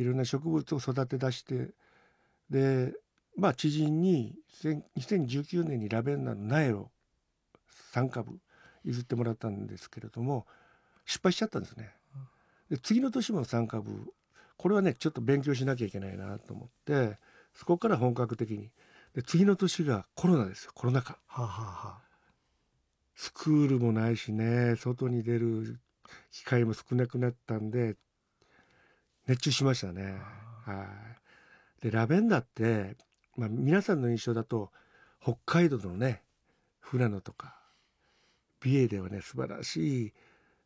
いろんな植物を育て出して、で知人に2019年にラベンダーの苗を3株譲ってもらったんですけれども、失敗しちゃったんですね。で次の年も3株、これはねちょっと勉強しなきゃいけないなと思って、そこから本格的に。で次の年がコロナですよ、コロナ禍。 はあ、はあ、 スクールもないしね、外に出る機会も少なくなったんで熱中しましたね。はい。でラベンダーって、皆さんの印象だと北海道のね富良野とか美瑛ではね素晴らしい、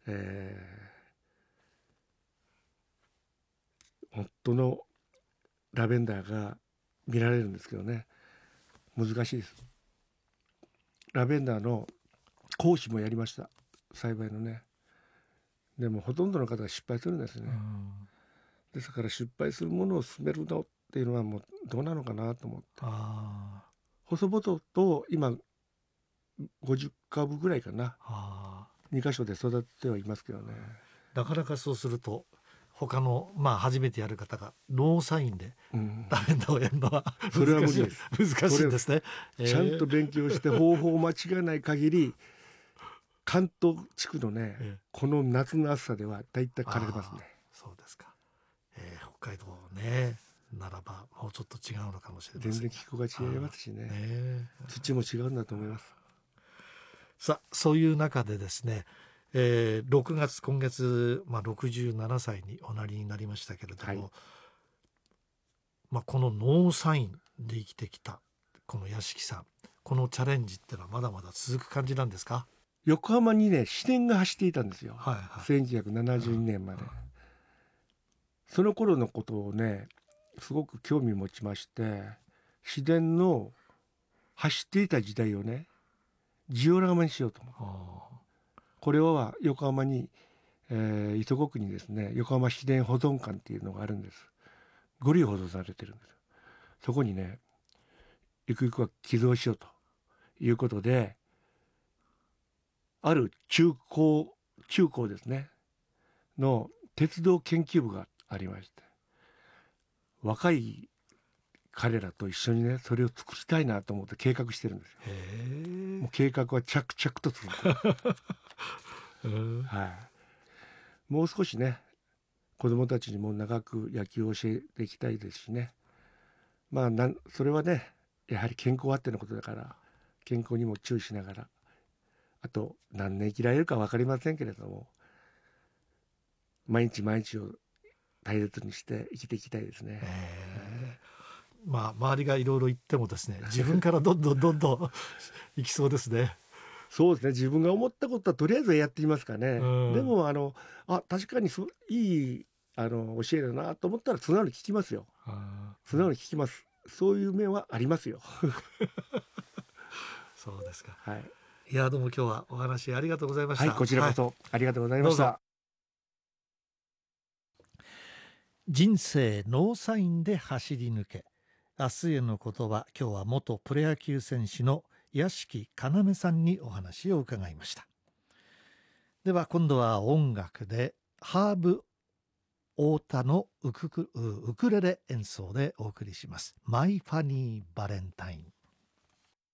本当のラベンダーが見られるんですけどね、難しいです。ラベンダーの講師もやりました、栽培のね。でもほとんどの方が失敗するんですね。ですから失敗するものを進めるのっていうのはもうどうなのかなと思って、細々と今50株ぐらいかな、2箇所で育ててはいますけどね。 なかなかそうすると他の初めてやる方がノーサインでラベンダーをやるのはそれは無理です。 難しいですね。 ちゃんと勉強して方法を間違えない限り関東地区のね、この夏の暑さではだいたい枯れますね。 そうですか。北海道ねならばもうちょっと違うのかもしれません。 全然気候が違いますしね、土も違うんだと思います。 さあそういう中でですね、6月今月、67歳におなりになりましたけれども、このノーサインで生きてきたこの屋敷さん、このチャレンジってのはまだまだ続く感じなんですか？ 横浜にね市電が走っていたんですよ、 はいはい、 1972年まで、その頃のことをねすごく興味持ちまして、市電の走っていた時代をねジオラマにしようと思う。これは横浜に、糸子区にですね横浜市電保存館っていうのがあるんです。5里保存されてるんです。そこにねゆくゆくは寄贈しようということで、ある中高ですねの鉄道研究部がありまして、若い彼らと一緒にねそれを作りたいなと思って計画してるんですよ。もう計画は着々と進むはい、もう少しね子どもたちにも長く野球を教えていきたいですしね、それはねやはり健康あってのことだから健康にも注意しながら、あと何年生きられるか分かりませんけれども毎日毎日を大切にして生きていきたいですね。 周りがいろいろ言ってもですね自分からどんどんいきそうですね。 そうですね、自分が思ったことはとりあえずやってみますかね。でも確かにいい教えだなと思ったら素直に聞きますよ。素直に聞きます。そういう面はありますよ。 そうですか。 はい。 いやどうも今日はお話ありがとうございました。 はい、こちらこそ、ありがとうございました。 人生ノーサインで走り抜け、明日への言葉。今日は元プロ野球選手の屋敷要さんにお話を伺いました。では今度は音楽でハーブ太田のウクレレ演奏でお送りします。マイファニーバレンタイン。